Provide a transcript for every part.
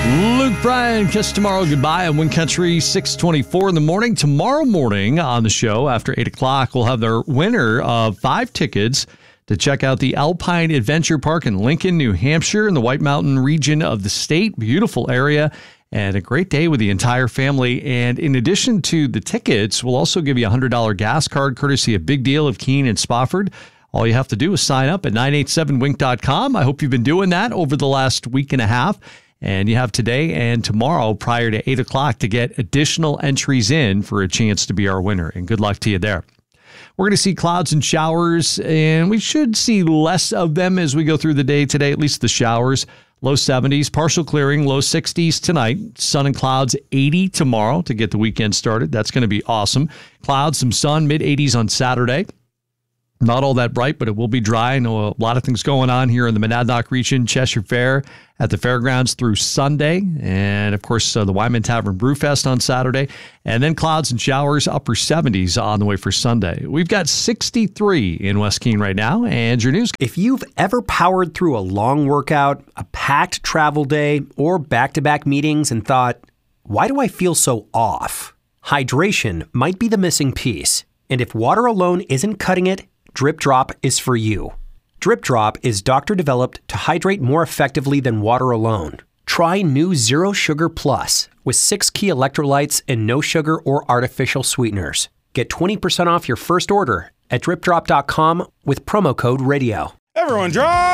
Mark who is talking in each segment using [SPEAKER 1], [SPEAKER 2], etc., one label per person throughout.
[SPEAKER 1] Luke Bryan, Kiss Tomorrow Goodbye on Wind Country, 6:24 in the morning. Tomorrow morning on the show after 8 o'clock, we'll have the winner of 5 tickets to check out the Alpine Adventure Park in Lincoln, New Hampshire, in the White Mountain region of the state. Beautiful area and a great day with the entire family. And in addition to the tickets, we'll also give you a $100 gas card courtesy of Big Deal of Keene and Spofford. All you have to do is sign up at 987wink.com. I hope you've been doing that over the last week and a half. And you have today and tomorrow prior to 8 o'clock to get additional entries in for a chance to be our winner. And good luck to you there. We're going to see clouds and showers, and we should see less of them as we go through the day today, at least the showers. Low 70s, partial clearing, low 60s tonight. Sun and clouds, 80 tomorrow to get the weekend started. That's going to be awesome. Clouds, some sun, mid-80s on Saturday. Not all that bright, but it will be dry. I know a lot of things going on here in the Monadnock region. Cheshire Fair at the fairgrounds through Sunday. And, of course, the Wyman Tavern Brewfest on Saturday. And then clouds and showers, upper 70s on the way for Sunday. We've got 63 in West Keene right now. And your news.
[SPEAKER 2] If you've ever powered through a long workout, a packed travel day, or back-to-back meetings and thought, why do I feel so off? Hydration might be the missing piece. And if water alone isn't cutting it, Drip Drop is for you. Drip Drop is doctor-developed to hydrate more effectively than water alone. Try new Zero Sugar Plus with 6 key electrolytes and no sugar or artificial sweeteners. Get 20% off your first order at dripdrop.com with promo code RADIO.
[SPEAKER 3] Everyone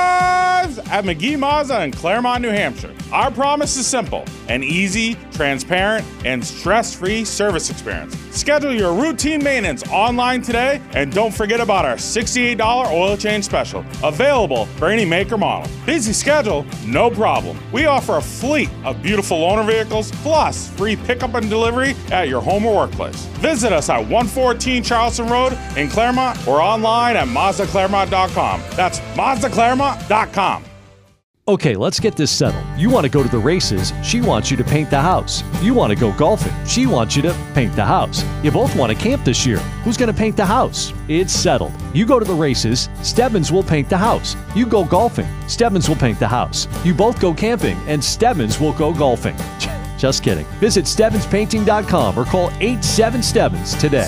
[SPEAKER 3] drives at McGee Mazda in Claremont, New Hampshire. Our promise is simple: an easy, transparent, and stress-free service experience. Schedule your routine maintenance online today, and don't forget about our $68 oil change special, available for any make or model. Busy schedule? No problem. We offer a fleet of beautiful loaner vehicles, plus free pickup and delivery at your home or workplace. Visit us at 114 Charleston Road in Claremont or online at MazdaClaremont.com. That's MazdaClaremont.com.
[SPEAKER 1] Okay, let's get this settled. You want to go to the races. She wants you to paint the house. You want to go golfing. She wants you to paint the house. You both want to camp this year. Who's going to paint the house? It's settled. You go to the races. Stebbins will paint the house. You go golfing. Stebbins will paint the house. You both go camping, and Stebbins will go golfing. Just kidding. Visit StebbinsPainting.com or call 87-STEBBINS today.